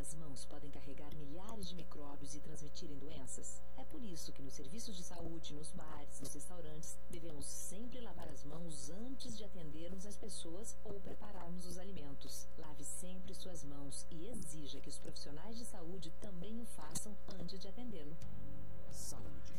As mãos podem carregar milhares de micróbios e transmitirem doenças. É por isso que nos serviços de saúde, nos bares, nos restaurantes, devemos sempre lavar as mãos antes de atendermos as pessoas ou prepararmos os alimentos. Lave sempre suas mãos e exija que os profissionais de saúde também o façam antes de atendê-lo. Saúde.